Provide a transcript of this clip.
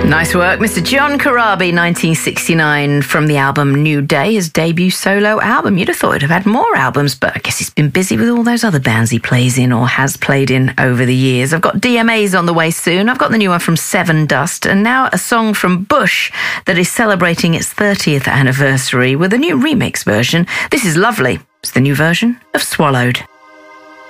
Nice work, Mr. John Corabi, 1969, from the album New Day, his debut solo album. You'd have thought he'd have had more albums, but I guess he's been busy with all those other bands he plays in or has played in over the years. I've got DMAs on the way soon. I've got the new one from Seven Dust, and now a song from Bush that is celebrating its 30th anniversary with a new remix version. This is lovely. It's the new version of Swallowed.